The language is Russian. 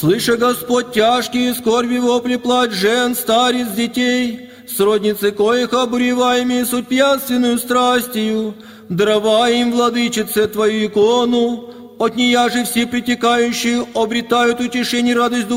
Слыша, Господь, тяжкие скорби, вопли, плач жен, старец, детей, сродницы коих обуреваемые суть пьянственную страстью, даровай им, владычице, Твою икону, от нея же все притекающие обретают утешение, радость